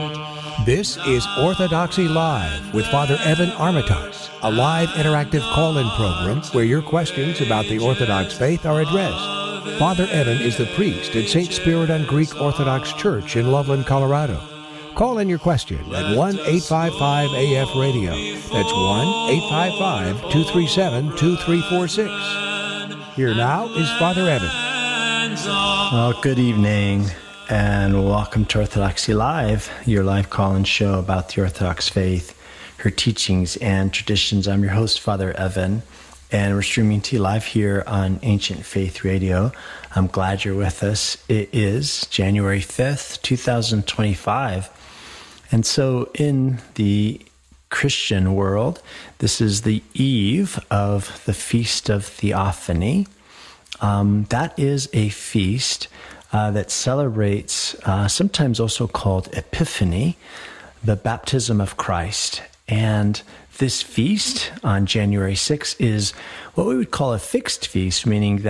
This is Orthodoxy Live with Father Evan Armitage, a live interactive call-in program where your questions about the Orthodox faith are addressed. Father Evan is the priest at St. Spiridon Greek Orthodox Church in Loveland, Colorado. Call in your question at 1-855-AF-RADIO. That's 1-855-237-2346. Here now is Father Evan. Well, good evening, and welcome to Orthodoxy Live, your live call-in show about the Orthodox faith, her teachings and traditions. I'm your host, Father Evan, and we're streaming to you live here on Ancient Faith Radio. I'm glad you're with us. It is January 5th, 2025, and so in the Christian world, this is the eve of the Feast of Theophany. That is a feast that celebrates, sometimes also called Epiphany, the baptism of Christ. And this feast on January 6th is what we would call a fixed feast, meaning